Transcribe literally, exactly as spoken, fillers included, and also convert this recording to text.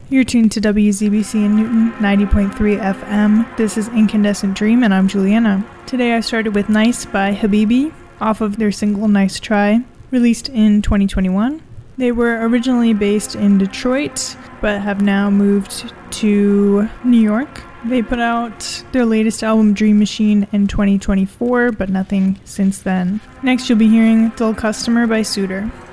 You're tuned to W Z B C in Newton, ninety point three F M. This is Incandescent Dream, and I'm Juliana. Today I started with Nice by Habibi, off of their single Nice Try, released in twenty twenty-one. They were originally based in Detroit, but have now moved to New York. They put out their latest album, Dream Machine, in twenty twenty-four, but nothing since then. Next you'll be hearing Dull Customer by Suitor.